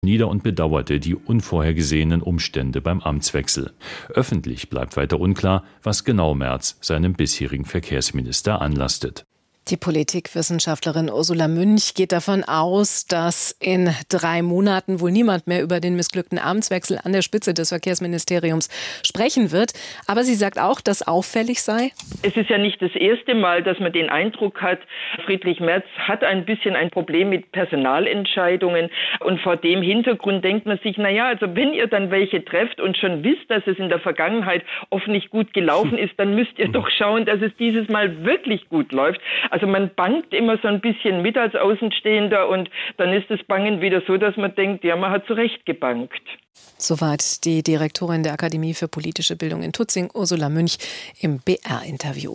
nieder und bedauerte die unvorhergesehenen Umstände beim Amtswechsel. Öffentlich bleibt weiter unklar, was genau Merz seinem bisherigen Verkehrsminister anlastet. Die Politikwissenschaftlerin Ursula Münch geht davon aus, dass in 3 Monaten wohl niemand mehr über den missglückten Amtswechsel an der Spitze des Verkehrsministeriums sprechen wird. Aber sie sagt auch, dass auffällig sei: Es ist ja nicht das erste Mal, dass man den Eindruck hat, Friedrich Merz hat ein bisschen ein Problem mit Personalentscheidungen. Und vor dem Hintergrund denkt man sich, also wenn ihr dann welche trefft und schon wisst, dass es in der Vergangenheit oft nicht gut gelaufen ist, dann müsst ihr doch schauen, dass es dieses Mal wirklich gut läuft. Also man bangt immer so ein bisschen mit als Außenstehender und dann ist das Bangen wieder so, dass man denkt, ja, man hat zu Recht gebangt. Soweit die Direktorin der Akademie für politische Bildung in Tutzing, Ursula Münch, im BR-Interview.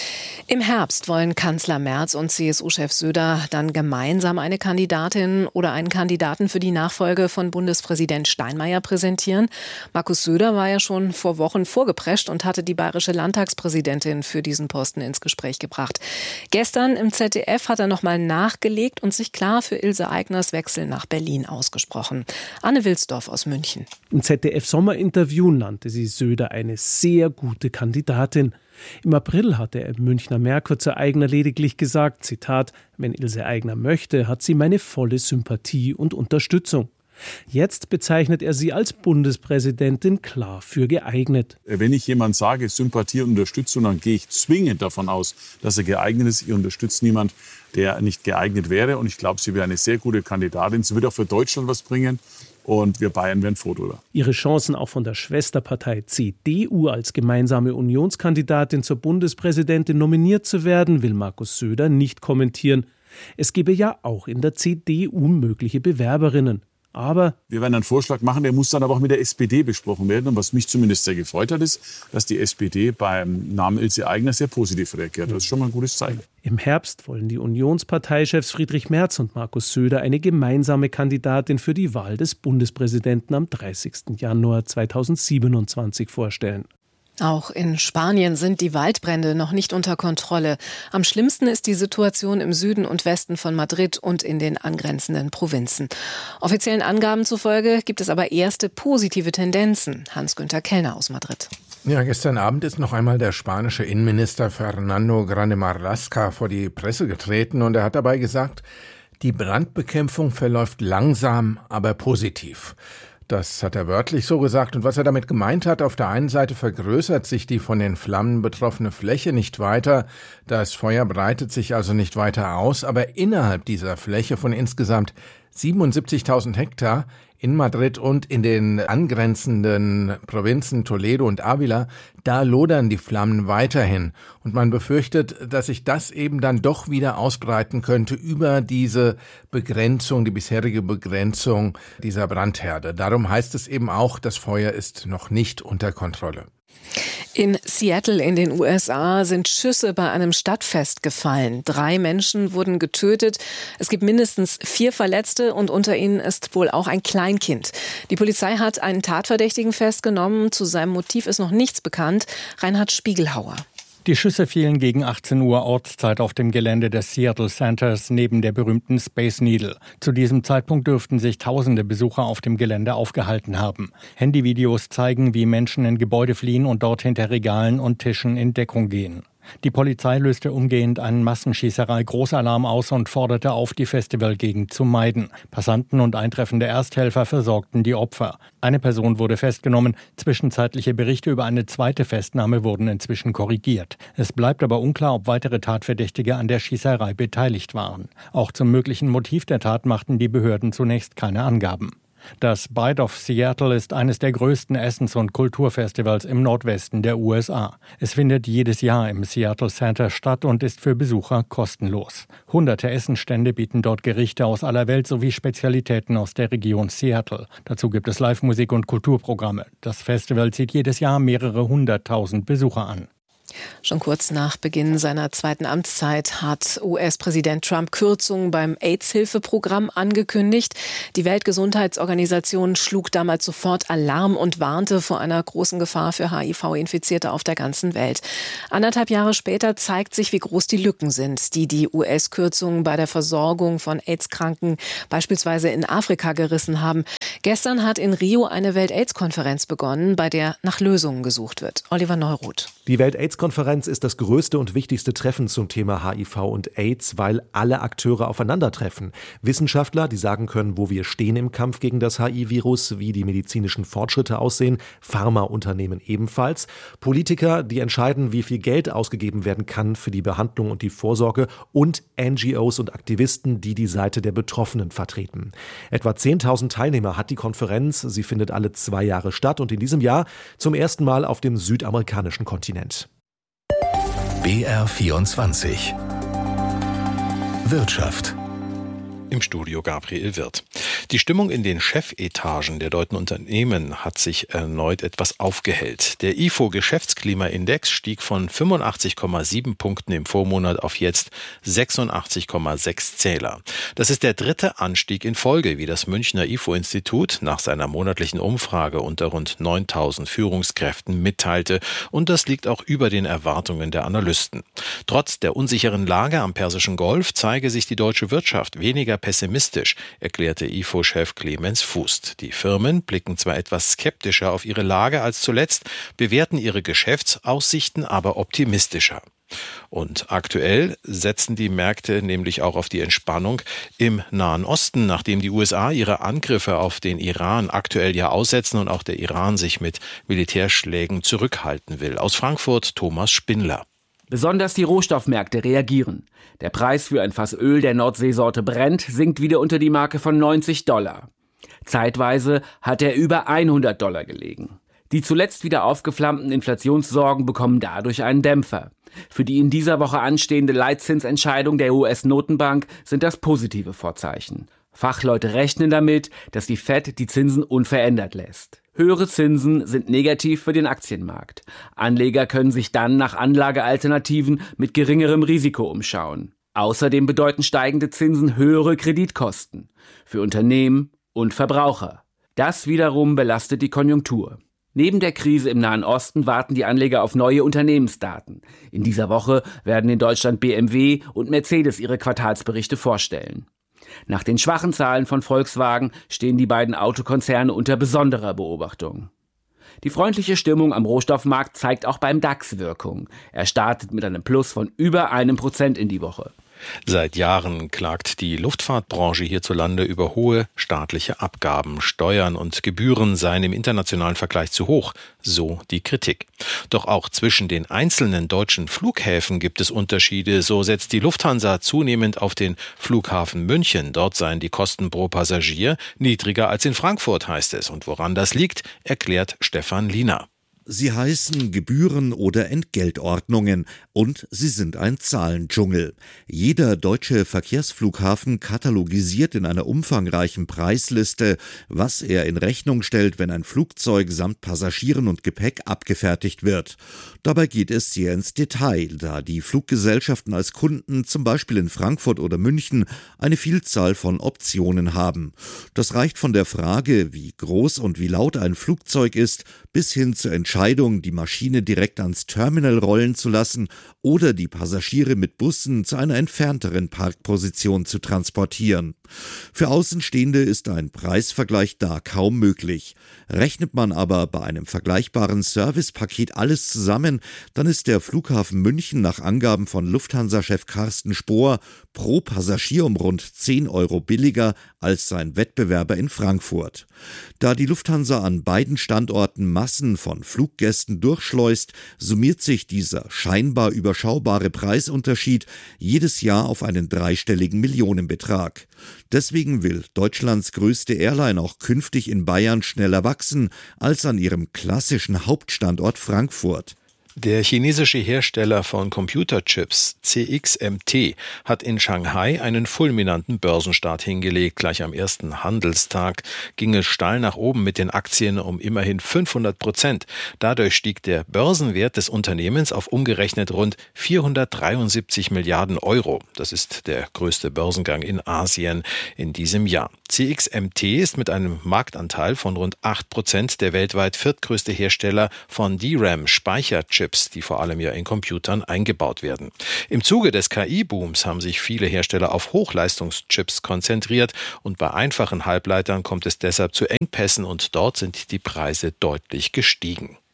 Im Herbst wollen Kanzler Merz und CSU-Chef Söder dann gemeinsam eine Kandidatin oder einen Kandidaten für die Nachfolge von Bundespräsident Steinmeier präsentieren. Markus Söder war ja schon vor Wochen vorgeprescht und hatte die bayerische Landtagspräsidentin für diesen Posten ins Gespräch gebracht. Gestern im ZDF hat er nochmal nachgelegt und sich klar für Ilse Aigners Wechsel nach Berlin ausgesprochen. Anne Wilsdorf aus München. Im ZDF-Sommerinterview nannte sie Söder eine sehr gute Kandidatin. Im April hatte er im Münchner Merkur zu Aigner lediglich gesagt, Zitat, wenn Ilse Aigner möchte, hat sie meine volle Sympathie und Unterstützung. Jetzt bezeichnet er sie als Bundespräsidentin klar für geeignet. Wenn ich jemand sage, Sympathie und Unterstützung, dann gehe ich zwingend davon aus, dass er geeignet ist. Ich unterstütze niemand, der nicht geeignet wäre. Und ich glaube, sie wäre eine sehr gute Kandidatin. Sie wird auch für Deutschland was bringen. Und wir Bayern wären froh drüber. Ihre Chancen auch von der Schwesterpartei CDU als gemeinsame Unionskandidatin zur Bundespräsidentin nominiert zu werden, will Markus Söder nicht kommentieren. Es gebe ja auch in der CDU mögliche Bewerberinnen. Aber wir werden einen Vorschlag machen, der muss dann aber auch mit der SPD besprochen werden. Und was mich zumindest sehr gefreut hat, ist, dass die SPD beim Namen Ilse Aigner sehr positiv reagiert. Das ist schon mal ein gutes Zeichen. Im Herbst wollen die Unionsparteichefs Friedrich Merz und Markus Söder eine gemeinsame Kandidatin für die Wahl des Bundespräsidenten am 30. Januar 2027 vorstellen. Auch in Spanien sind die Waldbrände noch nicht unter Kontrolle. Am schlimmsten ist die Situation im Süden und Westen von Madrid und in den angrenzenden Provinzen. Offiziellen Angaben zufolge gibt es aber erste positive Tendenzen. Hans-Günther Kellner aus Madrid. Ja, gestern Abend ist noch einmal der spanische Innenminister Fernando Grande Marlaska vor die Presse getreten und er hat dabei gesagt, die Brandbekämpfung verläuft langsam, aber positiv. Das hat er wörtlich so gesagt. Und was er damit gemeint hat, auf der einen Seite vergrößert sich die von den Flammen betroffene Fläche nicht weiter. Das Feuer breitet sich also nicht weiter aus. Aber innerhalb dieser Fläche von insgesamt 77.000 Hektar in Madrid und in den angrenzenden Provinzen Toledo und Ávila, da lodern die Flammen weiterhin. Und man befürchtet, dass sich das eben dann doch wieder ausbreiten könnte über diese Begrenzung, die bisherige Begrenzung dieser Brandherde. Darum heißt es eben auch, das Feuer ist noch nicht unter Kontrolle. In Seattle in den USA sind Schüsse bei einem Stadtfest gefallen. 3 Menschen wurden getötet. Es gibt mindestens 4 Verletzte und unter ihnen ist wohl auch ein Kleinkind. Die Polizei hat einen Tatverdächtigen festgenommen. Zu seinem Motiv ist noch nichts bekannt. Reinhard Spiegelhauer. Die Schüsse fielen gegen 18 Uhr Ortszeit auf dem Gelände des Seattle Centers neben der berühmten Space Needle. Zu diesem Zeitpunkt dürften sich tausende Besucher auf dem Gelände aufgehalten haben. Handyvideos zeigen, wie Menschen in Gebäude fliehen und dort hinter Regalen und Tischen in Deckung gehen. Die Polizei löste umgehend einen Massenschießerei-Großalarm aus und forderte auf, die Festivalgegend zu meiden. Passanten und eintreffende Ersthelfer versorgten die Opfer. Eine Person wurde festgenommen. Zwischenzeitliche Berichte über eine zweite Festnahme wurden inzwischen korrigiert. Es bleibt aber unklar, ob weitere Tatverdächtige an der Schießerei beteiligt waren. Auch zum möglichen Motiv der Tat machten die Behörden zunächst keine Angaben. Das Bite of Seattle ist eines der größten Essens- und Kulturfestivals im Nordwesten der USA. Es findet jedes Jahr im Seattle Center statt und ist für Besucher kostenlos. Hunderte Essenstände bieten dort Gerichte aus aller Welt sowie Spezialitäten aus der Region Seattle. Dazu gibt es Live-Musik und Kulturprogramme. Das Festival zieht jedes Jahr mehrere 100.000 Besucher an. Schon kurz nach Beginn seiner zweiten Amtszeit hat US-Präsident Trump Kürzungen beim AIDS-Hilfeprogramm angekündigt. Die Weltgesundheitsorganisation schlug damals sofort Alarm und warnte vor einer großen Gefahr für HIV-Infizierte auf der ganzen Welt. 1,5 Jahre später zeigt sich, wie groß die Lücken sind, die US-Kürzungen bei der Versorgung von AIDS-Kranken beispielsweise in Afrika gerissen haben. Gestern hat in Rio eine Welt-AIDS-Konferenz begonnen, bei der nach Lösungen gesucht wird. Oliver Neuroth. Die Welt-AIDS-Konferenz ist das größte und wichtigste Treffen zum Thema HIV und AIDS, weil alle Akteure aufeinandertreffen. Wissenschaftler, die sagen können, wo wir stehen im Kampf gegen das HIV-Virus, wie die medizinischen Fortschritte aussehen, Pharmaunternehmen ebenfalls. Politiker, die entscheiden, wie viel Geld ausgegeben werden kann für die Behandlung und die Vorsorge, und NGOs und Aktivisten, die Seite der Betroffenen vertreten. Etwa 10.000 Teilnehmer hat die Konferenz. Sie findet alle 2 Jahre statt und in diesem Jahr zum ersten Mal auf dem südamerikanischen Kontinent. BR24 Wirtschaft. Im Studio Gabriel Wirth. Die Stimmung in den Chefetagen der deutschen Unternehmen hat sich erneut etwas aufgehellt. Der IFO-Geschäftsklimaindex stieg von 85,7 Punkten im Vormonat auf jetzt 86,6 Zähler. Das ist der 3. Anstieg in Folge, wie das Münchner IFO-Institut nach seiner monatlichen Umfrage unter rund 9.000 Führungskräften mitteilte. Und das liegt auch über den Erwartungen der Analysten. Trotz der unsicheren Lage am Persischen Golf zeige sich die deutsche Wirtschaft weniger pessimistisch, erklärte IFO-Chef Clemens Fußt. Die Firmen blicken zwar etwas skeptischer auf ihre Lage als zuletzt, bewerten ihre Geschäftsaussichten aber optimistischer. Und aktuell setzen die Märkte nämlich auch auf die Entspannung im Nahen Osten, nachdem die USA ihre Angriffe auf den Iran aktuell ja aussetzen und auch der Iran sich mit Militärschlägen zurückhalten will. Aus Frankfurt Thomas Spindler. Besonders die Rohstoffmärkte reagieren. Der Preis für ein Fass Öl der Nordseesorte Brent sinkt wieder unter die Marke von $90. Zeitweise hat er über $100 gelegen. Die zuletzt wieder aufgeflammten Inflationssorgen bekommen dadurch einen Dämpfer. Für die in dieser Woche anstehende Leitzinsentscheidung der US-Notenbank sind das positive Vorzeichen. Fachleute rechnen damit, dass die Fed die Zinsen unverändert lässt. Höhere Zinsen sind negativ für den Aktienmarkt. Anleger können sich dann nach Anlagealternativen mit geringerem Risiko umschauen. Außerdem bedeuten steigende Zinsen höhere Kreditkosten für Unternehmen und Verbraucher. Das wiederum belastet die Konjunktur. Neben der Krise im Nahen Osten warten die Anleger auf neue Unternehmensdaten. In dieser Woche werden in Deutschland BMW und Mercedes ihre Quartalsberichte vorstellen. Nach den schwachen Zahlen von Volkswagen stehen die beiden Autokonzerne unter besonderer Beobachtung. Die freundliche Stimmung am Rohstoffmarkt zeigt auch beim DAX Wirkung. Er startet mit einem Plus von über 1% in die Woche. Seit Jahren klagt die Luftfahrtbranche hierzulande über hohe staatliche Abgaben. Steuern und Gebühren seien im internationalen Vergleich zu hoch, so die Kritik. Doch auch zwischen den einzelnen deutschen Flughäfen gibt es Unterschiede. So setzt die Lufthansa zunehmend auf den Flughafen München. Dort seien die Kosten pro Passagier niedriger als in Frankfurt, heißt es. Und woran das liegt, erklärt Stefan Liener. Sie heißen Gebühren oder Entgeltordnungen und sie sind ein Zahlendschungel. Jeder deutsche Verkehrsflughafen katalogisiert in einer umfangreichen Preisliste, was er in Rechnung stellt, wenn ein Flugzeug samt Passagieren und Gepäck abgefertigt wird. Dabei geht es sehr ins Detail, da die Fluggesellschaften als Kunden zum Beispiel in Frankfurt oder München eine Vielzahl von Optionen haben. Das reicht von der Frage, wie groß und wie laut ein Flugzeug ist, bis hin zur Entscheidung, die Maschine direkt ans Terminal rollen zu lassen oder die Passagiere mit Bussen zu einer entfernteren Parkposition zu transportieren. Für Außenstehende ist ein Preisvergleich da kaum möglich. Rechnet man aber bei einem vergleichbaren Servicepaket alles zusammen, dann ist der Flughafen München nach Angaben von Lufthansa-Chef Carsten Spohr pro Passagier um rund 10 € billiger als sein Wettbewerber in Frankfurt. Da die Lufthansa an beiden Standorten Massen von Fluggästen durchschleust, summiert sich dieser scheinbar überschaubare Preisunterschied jedes Jahr auf einen dreistelligen Millionenbetrag. Deswegen will Deutschlands größte Airline auch künftig in Bayern schneller wachsen als an ihrem klassischen Hauptstandort Frankfurt. Der chinesische Hersteller von Computerchips CXMT hat in Shanghai einen fulminanten Börsenstart hingelegt. Gleich am ersten Handelstag ging es steil nach oben mit den Aktien um immerhin 500%. Dadurch stieg der Börsenwert des Unternehmens auf umgerechnet rund 473 Milliarden Euro. Das ist der größte Börsengang in Asien in diesem Jahr. CXMT ist mit einem Marktanteil von rund 8% der weltweit viertgrößte Hersteller von DRAM-Speicherchips, die vor allem ja in Computern eingebaut werden. Im Zuge des KI-Booms haben sich viele Hersteller auf Hochleistungschips konzentriert und bei einfachen Halbleitern kommt es deshalb zu Engpässen und dort sind die Preise deutlich gestiegen.